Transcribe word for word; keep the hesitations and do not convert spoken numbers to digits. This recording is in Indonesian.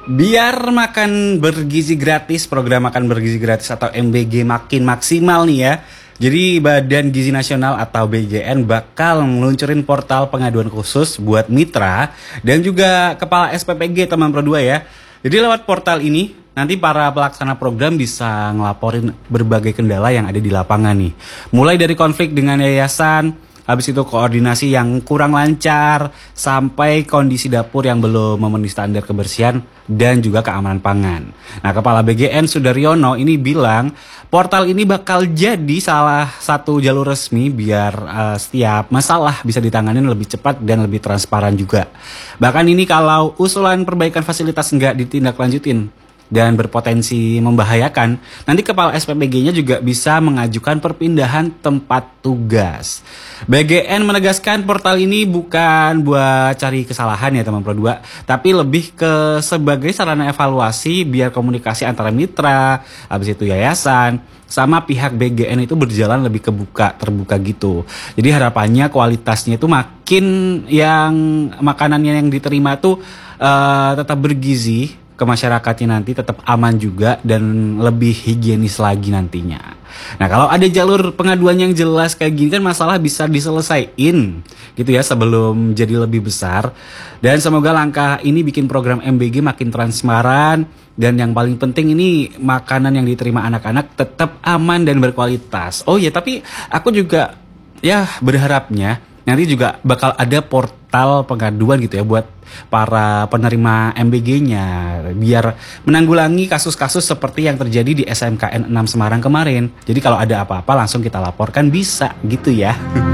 Biar makan bergizi gratis, program makan bergizi gratis atau M B G makin maksimal nih ya. Jadi Badan Gizi Nasional atau B G N bakal meluncurin portal pengaduan khusus buat mitra dan juga kepala S P P G teman Pro dua ya. Jadi lewat portal ini nanti para pelaksana program bisa ngelaporin berbagai kendala yang ada di lapangan nih. Mulai dari konflik dengan yayasan, habis itu koordinasi yang kurang lancar, sampai kondisi dapur yang belum memenuhi standar kebersihan dan juga keamanan pangan. Nah, Kepala B G N Sudaryono ini bilang portal ini bakal jadi salah satu jalur resmi biar uh, setiap masalah bisa ditangani lebih cepat dan lebih transparan juga. Bahkan ini kalau usulan perbaikan fasilitas nggak ditindaklanjutin dan berpotensi membahayakan, nanti kepala S P P G-nya juga bisa mengajukan perpindahan tempat tugas. B G N menegaskan portal ini bukan buat cari kesalahan ya teman Pro dua, tapi lebih ke sebagai sarana evaluasi biar komunikasi antara mitra, habis itu yayasan, sama pihak B G N itu berjalan lebih kebuka, terbuka gitu. Jadi harapannya kualitasnya itu makin yang makanannya yang diterima tuh uh, tetap bergizi ke masyarakatnya, nanti tetap aman juga dan lebih higienis lagi nantinya. Nah, kalau ada jalur pengaduan yang jelas kayak gini kan masalah bisa diselesaikan gitu ya sebelum jadi lebih besar. Dan semoga langkah ini bikin program M B G makin transparan, dan yang paling penting ini makanan yang diterima anak-anak tetap aman dan berkualitas. Oh ya, tapi aku juga ya berharapnya nanti juga bakal ada portal pengaduan gitu ya buat para penerima M B G-nya biar menanggulangi kasus-kasus seperti yang terjadi di S M K N enam Semarang kemarin. Jadi kalau ada apa-apa langsung kita laporkan bisa gitu ya.